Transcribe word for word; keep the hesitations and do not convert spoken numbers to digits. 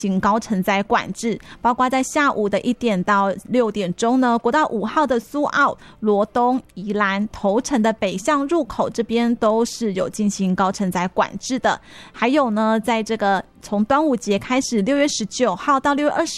行高承载管制，包括在下午的一点到六点钟呢，国道五号的苏澳、罗东、宜兰、头城的北向入口这边都是有进行高承载管制的。还有呢，在这个从端午节开始，六月十九号到六月二十